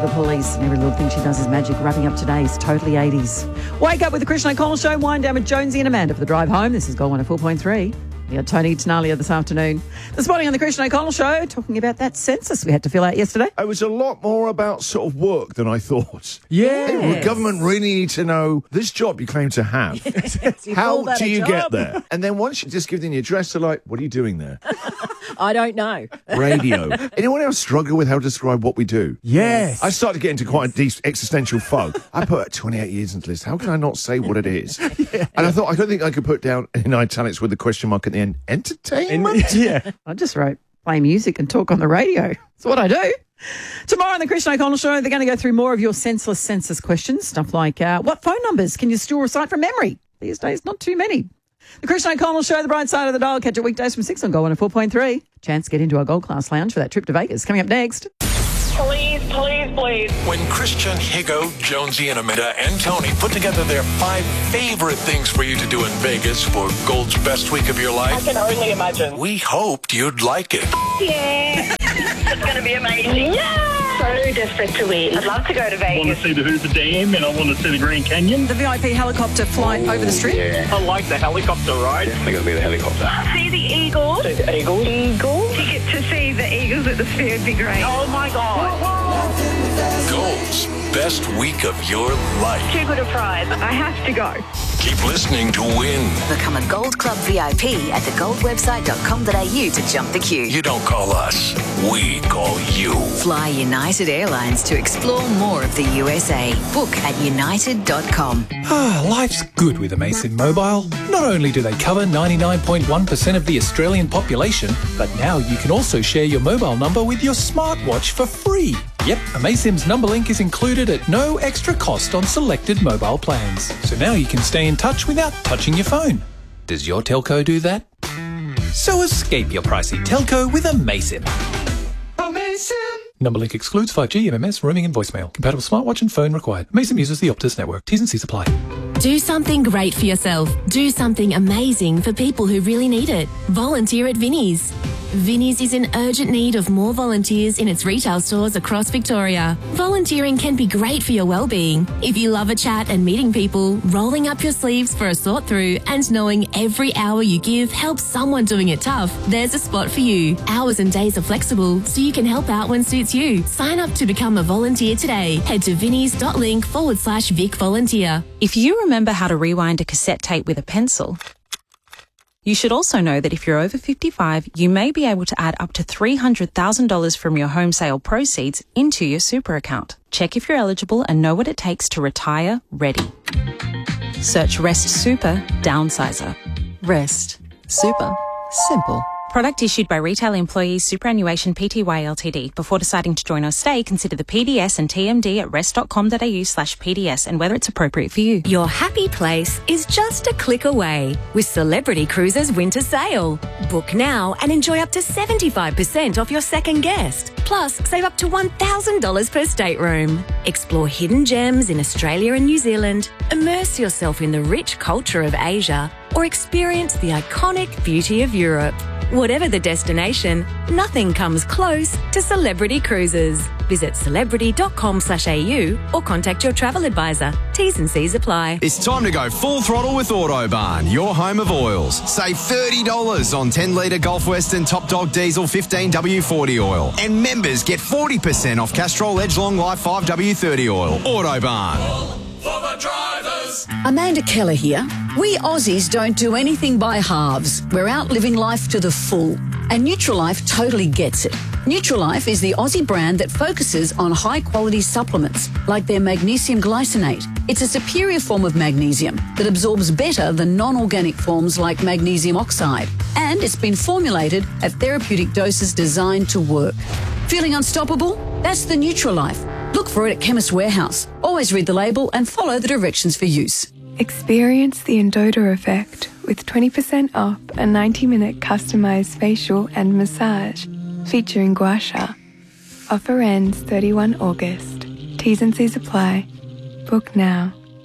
the police, and every little thing she does is magic. Wrapping up today's Totally 80s. Wake up with the Christian O'Connell Show. Wind down with Jonesy and Amanda for the drive home. This is Gold 104.3. We had Tony Tenalia this afternoon. This morning on the Christian O'Connell Show, talking about that census we had to fill out yesterday. It was a lot more about sort of work than I thought. Yeah. The government really need to know this job you claim to have. How do you get there? And then once you just give them the address, they're like, what are you doing there? I don't know. Radio. Anyone else struggle with how to describe what we do? Yes. I started getting into quite a deep existential fog. I put 28 years into this. How can I not say what it is? And I thought, I don't think I could put down in italics with the question mark at the end, entertainment? Yeah. I just wrote play music and talk on the radio. That's what I do. Tomorrow on the Christian O'Connell Show, they're going to go through more of your senseless census questions. Stuff like, what phone numbers can you still recite from memory? These days, not too many. The Christian O'Connell Show, the bright side of the dial. Catch it weekdays from 6 on Gold 104.3. Chance to get into our Gold Class Lounge for that trip to Vegas. Coming up next. Please, please, please. When Christian, Higo, Jonesy, and Amanda and Tony put together their 5 favorite things for you to do in Vegas for Gold's best week of your I life, can only imagine. we hoped you'd like it. Yeah. It's going to be amazing. Yeah. So desperate to win. I'd love to go to I want Vegas. to see the Hoover Dam and I want to see the Grand Canyon. The VIP helicopter flight over the strip. I like the helicopter ride. Definitely going to be the helicopter. See the Eagles. See the Eagles. Eagles. Ticket to see the Eagles at the Sphere would be great. Oh, my God. Gold's best week of your life. Too good a prize. I have to go. Keep listening to win. Become a Gold Club VIP at thegoldwebsite.com.au to jump the queue. You don't call us, we call you. Fly United Airlines to explore more of the USA. Book at united.com. Life's good with Amazon Mobile. Not only do they cover 99.1% of the Australian population, but now you can also share your mobile number with your smartwatch for free. Yep, Amaysim's number link is included at no extra cost on selected mobile plans. So now you can stay in touch without touching your phone. Does your telco do that? So escape your pricey telco with Amaysim. Number link excludes 5G, MMS, roaming and voicemail. Compatible smartwatch and phone required. Amaysim uses the Optus network. T's and C's apply. Do something great for yourself. Do something amazing for people who really need it. Volunteer at Vinnie's. Vinnie's is in urgent need of more volunteers in its retail stores across Victoria. Volunteering can be great for your well-being. If you love a chat and meeting people, rolling up your sleeves for a sort through and knowing every hour you give helps someone doing it tough, there's a spot for you. Hours and days are flexible, so you can help out when suits you. Sign up to become a volunteer today. Head to vinnies.link/Vic Volunteer. If you remember how to rewind a cassette tape with a pencil, you should also know that if you're over 55, you may be able to add up to $300,000 from your home sale proceeds into your super account. Check if you're eligible and know what it takes to retire ready. Search Rest Super Downsizer. Rest Super Simple. Product issued by Retail Employees Superannuation Pty Ltd. Before deciding to join or stay, consider the PDS and TMD at rest.com.au/PDS and whether it's appropriate for you. Your happy place is just a click away with Celebrity Cruises Winter Sale. Book now and enjoy up to 75% off your second guest. Plus, save up to $1,000 per stateroom. Explore hidden gems in Australia and New Zealand, immerse yourself in the rich culture of Asia, or experience the iconic beauty of Europe. Whatever the destination, nothing comes close to Celebrity Cruises. Visit celebrity.com/au or contact your travel advisor. T's and C's apply. It's time to go full throttle with Autobarn, your home of oils. Save $30 on 10-litre Gulf Western Top Dog Diesel 15W40 oil. And members get 40% off Castrol Edgelong Life 5W30 oil. Autobarn. For the drivers. Amanda Keller here. We Aussies don't do anything by halves. We're out living life to the full. And Nutrilife totally gets it. Nutrilife is the Aussie brand that focuses on high-quality supplements, like their magnesium glycinate. It's a superior form of magnesium that absorbs better than non-organic forms like magnesium oxide. And it's been formulated at therapeutic doses designed to work. Feeling unstoppable? That's the Nutrilife. Look for it at Chemist Warehouse. Always read the label and follow the directions for use. Experience the Endota effect with 20% off a 90-minute customised facial and massage featuring gua sha. Offer ends 31 August. T's and C's apply. Book now.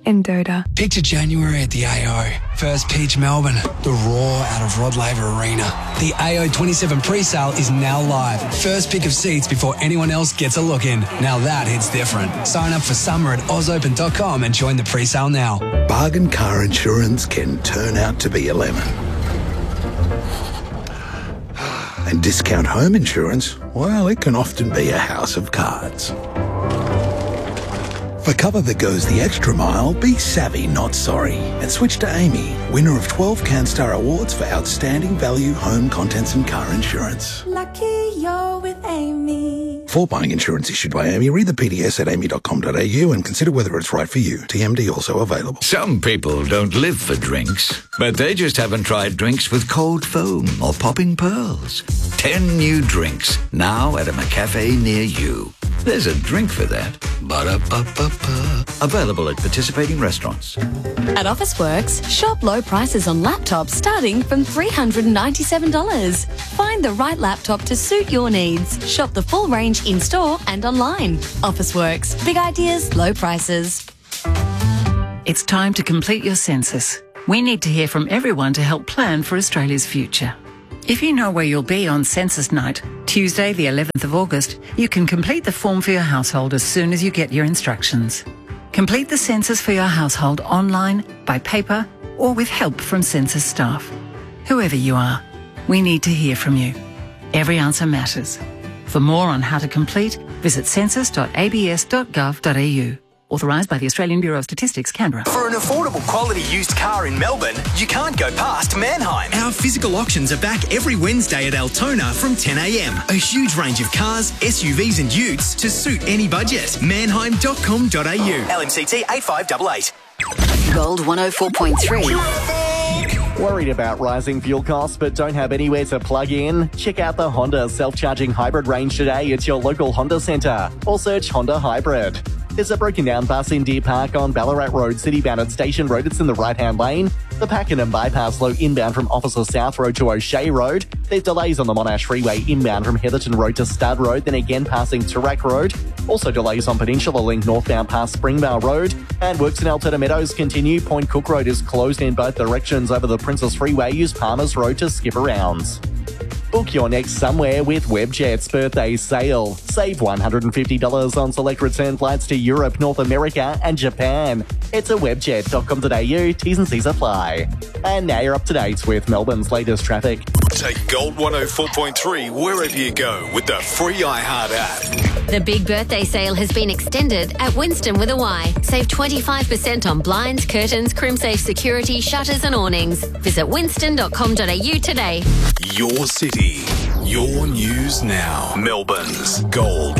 Endota. Picture January at the AO. First pitch Melbourne. The roar out of Rod Laver Arena. The AO 27 pre-sale is now live. First pick of seats before anyone else gets a look in. Now that hits different. Sign up for summer at ausopen.com and join the pre-sale now. Bargain car insurance can turn out to be a lemon. And discount home insurance, well, it can often be a house of cards. For cover that goes the extra mile, be savvy, not sorry. And switch to Amy, winner of 12 CanStar Awards for outstanding value home contents and car insurance. Lucky you're with Amy. For buying insurance issued by Amy, read the PDS at amy.com.au and consider whether it's right for you. TMD also available. Some people don't live for drinks, but they just haven't tried drinks with cold foam or popping pearls. 10 new drinks, now at a McCafe near you. There's a drink for that. Ba-da-ba-ba-ba. Available at participating restaurants. At Officeworks, shop low prices on laptops starting from $397. Find the right laptop to suit your needs. Shop the full range in-store and online. Officeworks. Big ideas, low prices. It's time to complete your census. We need to hear from everyone to help plan for Australia's future. If you know where you'll be on census night, Tuesday the 11th of August, you can complete the form for your household as soon as you get your instructions. Complete the census for your household online, by paper, or with help from census staff. Whoever you are, we need to hear from you. Every answer matters. For more on how to complete, visit census.abs.gov.au. Authorised by the Australian Bureau of Statistics, Canberra. For an affordable quality used car in Melbourne, you can't go past Mannheim. Our physical auctions are back every Wednesday at Altona from 10 a.m. A huge range of cars, SUVs and utes to suit any budget. Mannheim.com.au. LMCT 8588. Gold 104.3. Worried about rising fuel costs but don't have anywhere to plug in? Check out the Honda self-charging hybrid range today at your local Honda centre or search Honda Hybrid. There's a broken down bus in Deer Park on Ballarat Road, city-bound at Station Road. It's in the right-hand lane. The Pakenham Bypass low inbound from Officer South Road to O'Shea Road. There's delays on the Monash Freeway inbound from Heatherton Road to Stud Road, then again passing Toorak Road. Also delays on Peninsula Link northbound past Springvale Road. And works in Altona Meadows continue. Point Cook Road is closed in both directions over the Princess Freeway. Use Palmers Road to skip arounds. Book your next somewhere with Webjet's birthday sale. Save $150 on select return flights to Europe, North America and Japan. It's a webjet.com.au. T's and C's apply. And now you're up to date with Melbourne's latest traffic. Take Gold 104.3 wherever you go with the free iHeart app. The big birthday sale has been extended at Winston with a Y. Save 25% on blinds, curtains, CrimSafe security, shutters and awnings. Visit winston.com.au today. Your city, your news now. Melbourne's Gold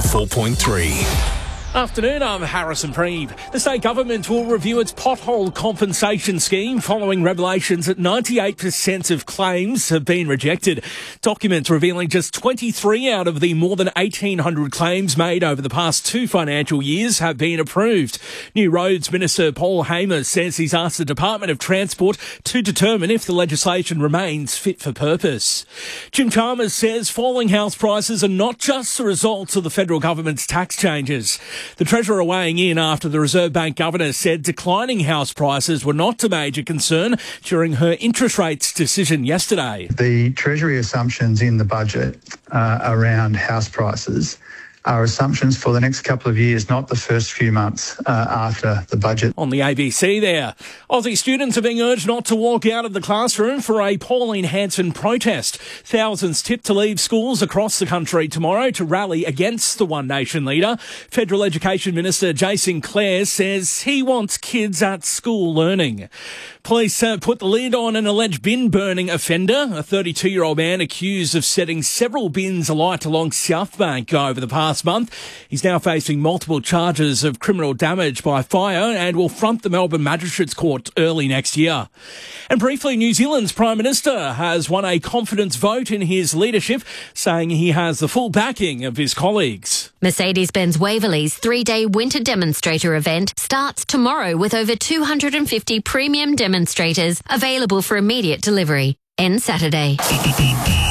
104.3. Afternoon, I'm Harrison Preeve. The state government will review its pothole compensation scheme following revelations that 98% of claims have been rejected. Documents revealing just 23 out of the more than 1,800 claims made over the past 2 financial years have been approved. New Roads Minister Paul Hamer says he's asked the Department of Transport to determine if the legislation remains fit for purpose. Jim Chalmers says falling house prices are not just the result of the federal government's tax changes. The Treasurer weighing in after the Reserve Bank Governor said declining house prices were not a major concern during her interest rates decision yesterday. The Treasury assumptions in the budget around house prices are assumptions for the next couple of years, not the first few months after the budget. On the ABC there, Aussie students are being urged not to walk out of the classroom for a Pauline Hanson protest. Thousands tipped to leave schools across the country tomorrow to rally against the One Nation leader. Federal Education Minister Jay Sinclair says he wants kids at school learning. Police put the lid on an alleged bin-burning offender, a 32-year-old man accused of setting several bins alight along South Bank over the past month. He's now facing multiple charges of criminal damage by fire and will front the Melbourne Magistrates Court early next year. And briefly, New Zealand's Prime Minister has won a confidence vote in his leadership, saying he has the full backing of his colleagues. Mercedes-Benz Waverley's 3-day winter demonstrator event starts tomorrow with over 250 premium demonstrators available for immediate delivery. End Saturday.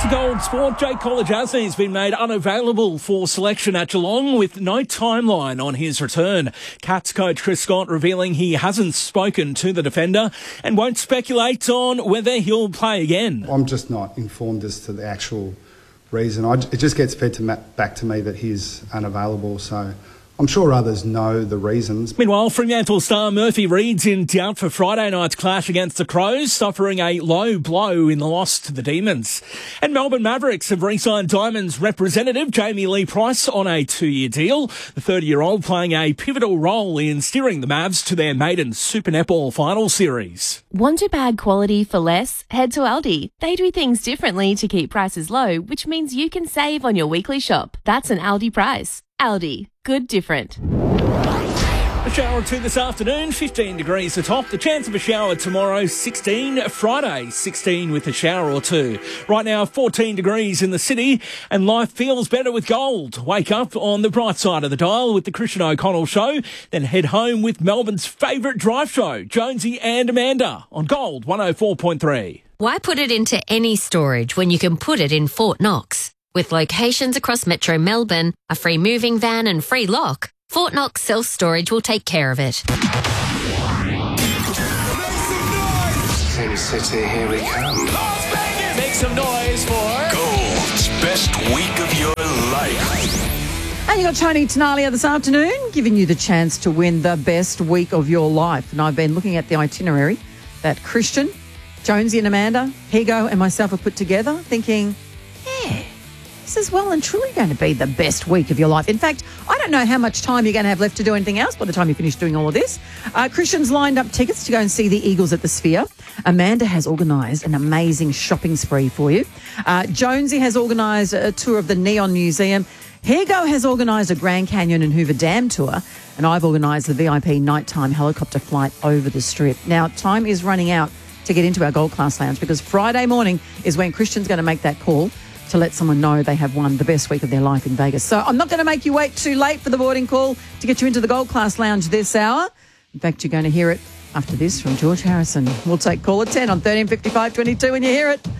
To Gold Sport, Jake Kolajasny has been made unavailable for selection at Geelong with no timeline on his return. Cats coach Chris Scott revealing he hasn't spoken to the defender and won't speculate on whether he'll play again. I'm just not informed as to the actual reason. It just gets fed back to me that he's unavailable, so I'm sure others know the reasons. Meanwhile, Fremantle star Murphy Reed's in doubt for Friday night's clash against the Crows, suffering a low blow in the loss to the Demons. And Melbourne Mavericks have re-signed Diamonds representative Jamie Lee Price on a 2-year deal. The 30-year-old playing a pivotal role in steering the Mavs to their maiden Super Netball final series. Want to bag quality for less? Head to Aldi. They do things differently to keep prices low, which means you can save on your weekly shop. That's an Aldi price. Aldi. Good different. A shower or two this afternoon, 15 degrees atop. The chance of a shower tomorrow, 16. Friday, 16 with a shower or two. Right now, 14 degrees in the city, and life feels better with gold. Wake up on the bright side of the dial with the Christian O'Connell Show, then head home with Melbourne's favourite drive show, Jonesy and Amanda, on Gold 104.3. Why put it into any storage when you can put it in Fort Knox? With locations across Metro Melbourne, a free moving van and free lock, Fort Knox Self-Storage will take care of it. Sin City, here we come. Make some noise for Gold's best week of your life. And you got Tony Tenalia this afternoon, giving you the chance to win the best week of your life. And I've been looking at the itinerary that Christian, Jonesy and Amanda, Higo and myself have put together, thinking, this is well and truly going to be the best week of your life. In fact, I don't know how much time you're going to have left to do anything else by the time you finish doing all of this. Christian's lined up tickets to go and see the Eagles at the Sphere. Amanda has organised an amazing shopping spree for you. Jonesy has organised a tour of the Neon Museum. Higo has organised a Grand Canyon and Hoover Dam tour. And I've organised the VIP nighttime helicopter flight over the Strip. Now, time is running out to get into our Gold Class Lounge because Friday morning is when Christian's going to make that call to let someone know they have won the best week of their life in Vegas. So I'm not going to make you wait too late for the boarding call to get you into the Gold Class Lounge this hour. In fact, you're going to hear it after this from George Harrison. We'll take caller 10 on 135522 when you hear it.